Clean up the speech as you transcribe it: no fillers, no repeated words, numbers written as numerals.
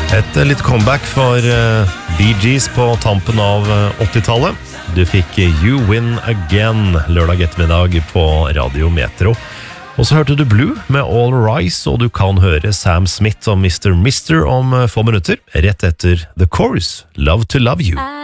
Et litt comeback for Bee Gees på tampen av 80-tallet. Du fikk You Win Again lørdag ettermiddag på Radio Metro. Og så hørte du Blue med All Rise, og du kan høre Sam Smith og Mr. Mister om få minutter, rett etter The Chorus, Love to Love You.